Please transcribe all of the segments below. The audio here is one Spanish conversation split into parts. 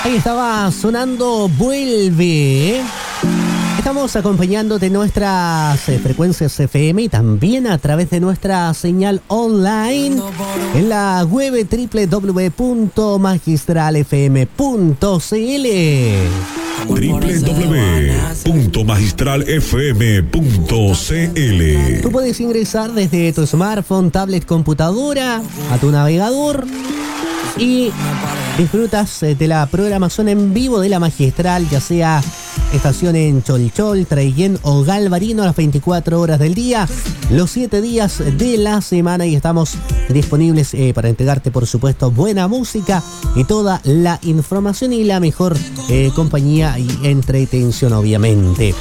Ahí estaba sonando Vuelve. Estamos acompañándote en nuestras frecuencias FM y también a través de nuestra señal online en la web www.magistralfm.cl www.magistralfm.cl. Tú puedes ingresar desde tu smartphone, tablet, computadora a tu navegador y disfrutas de la programación en vivo de la Magistral, ya sea estación en Cholchol, Traiguén o Galvarino a las 24 horas del día, los 7 días de la semana, y estamos disponibles para entregarte, por supuesto, buena música y toda la información y la mejor compañía y entretención, obviamente.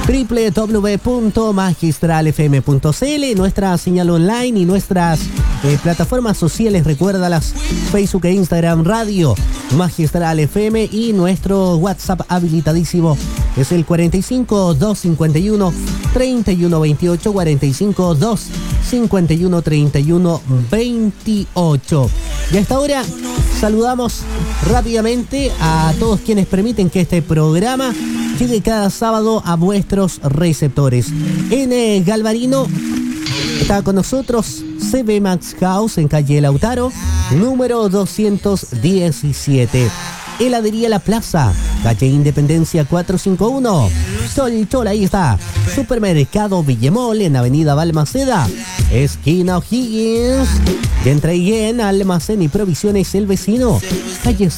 www.magistralfm.cl, nuestra señal online y nuestras plataformas sociales, recuérdalas: Facebook e Instagram Radio Magistral FM, y nuestro WhatsApp habilitadísimo es el 45 251 31 28, 45 251 31 28. Y a esta hora saludamos rápidamente a todos quienes permiten que este programa llegue cada sábado a vuestros receptores. En Galvarino está con nosotros CB Max House en calle Lautaro, número 217. Heladería La Plaza, calle Independencia 451. Cholchol, ahí está. Supermercado Villemol en avenida Balmaceda, esquina O'Higgins. Y entre Traiguén, Almacén y Provisiones El Vecino, calle